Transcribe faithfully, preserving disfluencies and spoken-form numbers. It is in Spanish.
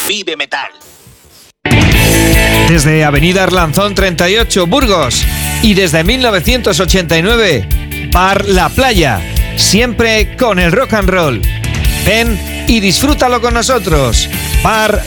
Vive Metal. Desde Avenida Arlanzón treinta y ocho, Burgos. Y desde mil novecientos ochenta y nueve, Bar La Playa. Siempre con el rock and roll. Ven y disfrútalo con nosotros. Bar